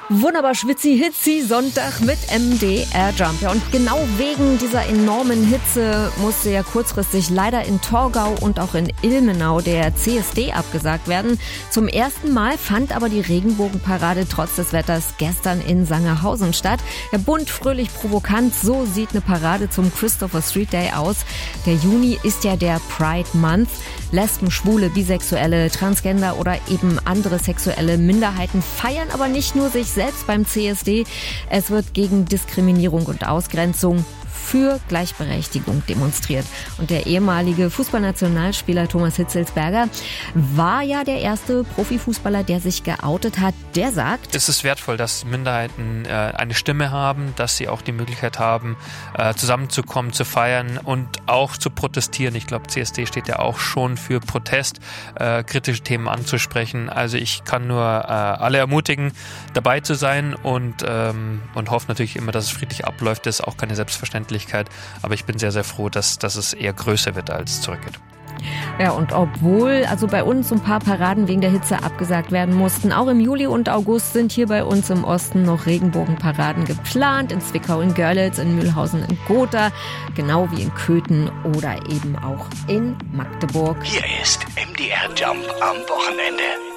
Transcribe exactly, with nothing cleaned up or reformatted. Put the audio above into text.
Wunderbar schwitzi-hitzi Sonntag mit M D R Jump. Ja, und genau wegen dieser enormen Hitze musste ja kurzfristig leider in Torgau und auch in Ilmenau der C S D abgesagt werden. Zum ersten Mal fand aber die Regenbogenparade trotz des Wetters gestern in Sangerhausen statt. Ja, bunt, fröhlich, provokant, so sieht eine Parade zum Christopher Street Day aus. Der Juni ist ja der Pride Month. Lesben, Schwule, Bisexuelle, Transgender oder eben andere sexuelle Minderheiten feiern aber nicht nur sich selbst beim C S D. Es wird gegen Diskriminierung und Ausgrenzung für Gleichberechtigung demonstriert. Und der ehemalige Fußballnationalspieler Thomas Hitzelsberger war ja der erste Profifußballer, der sich geoutet hat. Der sagt: Es ist wertvoll, dass Minderheiten äh, eine Stimme haben, dass sie auch die Möglichkeit haben, äh, zusammenzukommen, zu feiern und auch zu protestieren. Ich glaube, C S D steht ja auch schon für Protest, äh, kritische Themen anzusprechen. Also ich kann nur äh, alle ermutigen, dabei zu sein und, ähm, und hoffe natürlich immer, dass es friedlich abläuft. Das ist auch keine Selbstverständlichkeit. Aber ich bin sehr, sehr froh, dass, dass es eher größer wird, als zurückgeht. Ja, und obwohl also bei uns ein paar Paraden wegen der Hitze abgesagt werden mussten, auch im Juli und August sind hier bei uns im Osten noch Regenbogenparaden geplant. In Zwickau, in Görlitz, in Mühlhausen, in Gotha, genau wie in Köthen oder eben auch in Magdeburg. Hier ist M D R Jump am Wochenende.